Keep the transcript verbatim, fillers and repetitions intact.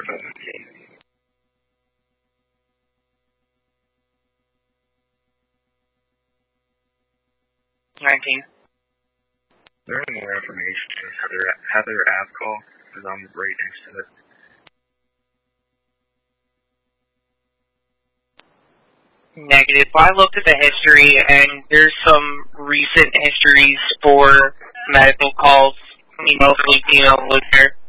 from the case. nineteen. Is there any more information? Heather, Heather Avcall, because I'm right next to it. Negative. I looked at the history, and there's some recent histories for medical calls, mostly female listener.